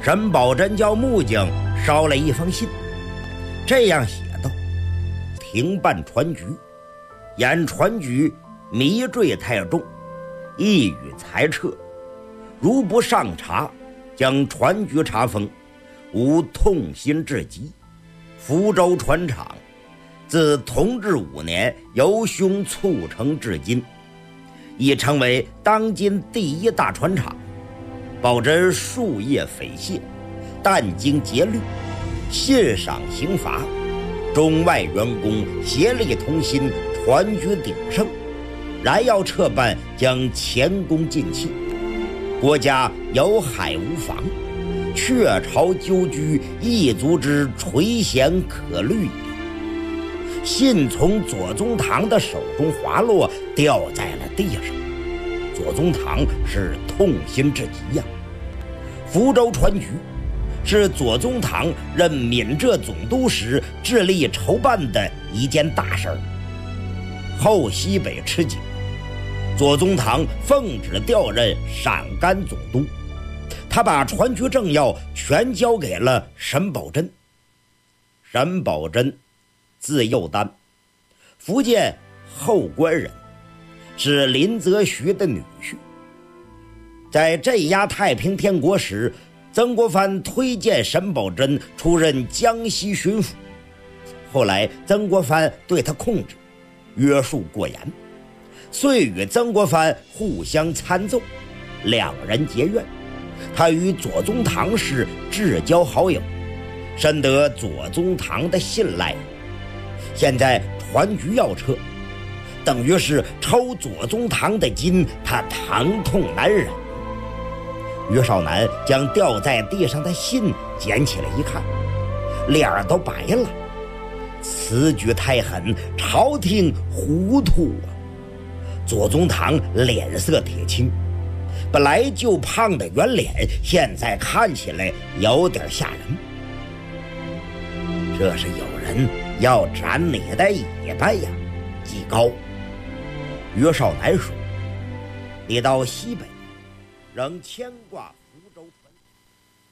沈葆桢叫木匠捎来一封信，这样写道：停办船局，沿船局迷坠太重，一语裁撤，如不上查，将船局查封，吾痛心至极。福州船厂自同治5年由兄促成至今，已成为当今第一大船厂。保真术业匪懈，殚精竭虑，信赏刑罚，中外员工协力同心，船局鼎盛，然要撤办，将前功尽弃。国家有海无防，却朝纠居，一族之垂涎可虑也。信从左宗棠的手中滑落，掉在了地上。左宗棠是痛心至极呀。福州船局是左宗棠任闽浙总督时致力筹办的一件大事儿。后西北吃紧，左宗棠奉旨调任陕甘总督，他把船局政要全交给了沈葆桢。沈葆桢字幼丹，福建后官人，是林则徐的女婿。在镇压太平天国时，曾国藩推荐沈葆桢出任江西巡抚，后来曾国藩对他控制约束过严，遂与曾国藩互相参奏，两人结怨。他与左宗棠是至交好友，深得左宗棠的信赖。现在船局要撤，等于是抽左宗棠的筋，他疼痛难忍。于少南将掉在地上的信捡起来一看，脸儿都白了。此举太狠，朝廷糊涂啊！左宗棠脸色铁青，本来就胖的圆脸，现在看起来有点吓人。这是有人要斩你的尾巴呀，纪高。于少南说：“你到西北，仍牵挂。”